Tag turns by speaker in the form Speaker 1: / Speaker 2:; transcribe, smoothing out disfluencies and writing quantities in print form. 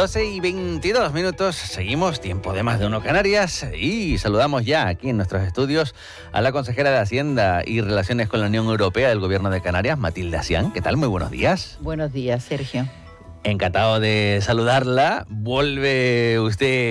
Speaker 1: 12:22, seguimos, tiempo de Más de Uno Canarias, y saludamos ya aquí en nuestros estudios a la consejera de Hacienda y Relaciones con la Unión Europea del Gobierno de Canarias, Matilde Asián. ¿Qué tal? Muy buenos días.
Speaker 2: Buenos días, Sergio.
Speaker 1: Encantado de saludarla. Vuelve usted